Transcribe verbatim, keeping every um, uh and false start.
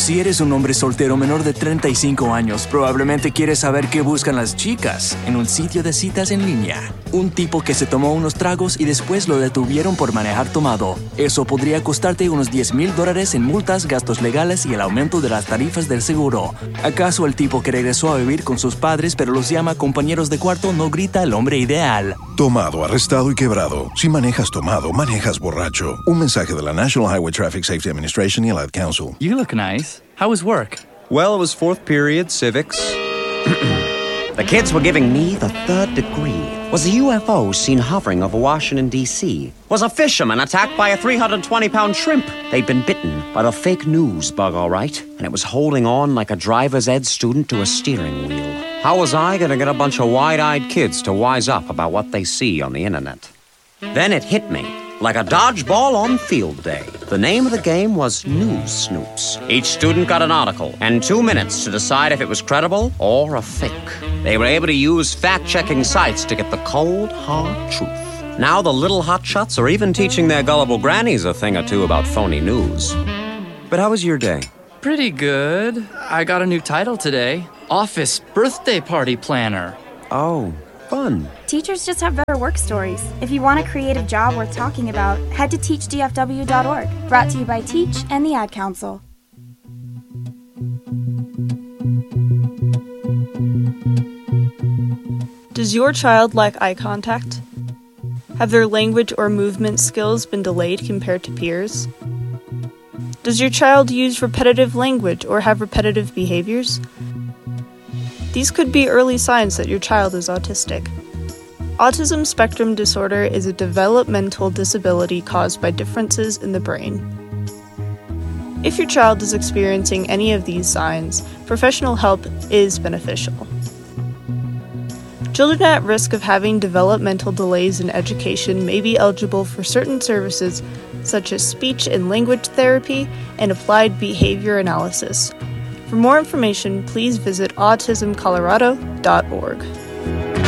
Si eres un hombre soltero menor de treinta y cinco años, probablemente quieres saber qué buscan las chicas en un sitio de citas en línea. Un tipo que se tomó unos tragos y después lo detuvieron por manejar tomado. Eso podría costarte unos diez mil dólares en multas, gastos legales y el aumento de las tarifas del seguro. ¿Acaso el tipo que regresó a vivir con sus padres pero los llama compañeros de cuarto no grita el hombre ideal? Tomado, arrestado y quebrado. Si manejas tomado, manejas borracho. Un mensaje de la National Highway Traffic Safety Administration y el Ad Council. You look nice. How was work? Well, it was fourth period, civics. The kids were giving me the third degree. Was a U F O seen hovering over Washington, D C? Was a fisherman attacked by a three hundred twenty pound shrimp? They'd been bitten by the fake news bug, all right, and it was holding on like a driver's ed student to a steering wheel. How was I going to get a bunch of wide-eyed kids to wise up about what they see on the internet? Then it hit me. Like a dodgeball on field day. The name of the game was News Snoops. Each student got an article and two minutes to decide if it was credible or a fake. They were able to use fact-checking sites to get the cold, hard truth. Now the little hotshots are even teaching their gullible grannies a thing or two about phony news. But how was your day? Pretty good. I got a new title today. Office Birthday Party Planner. Oh, fun. Teachers just have better work stories. If you want a creative job worth talking about, head to teach D F W dot org. Brought to you by Teach and the Ad Council. Does your child lack eye contact? Have their language or movement skills been delayed compared to peers? Does your child use repetitive language or have repetitive behaviors? These could be early signs that your child is autistic. Autism spectrum disorder is a developmental disability caused by differences in the brain. If your child is experiencing any of these signs, professional help is beneficial. Children at risk of having developmental delays in education may be eligible for certain services such as speech and language therapy and applied behavior analysis. For more information, please visit autism colorado dot org.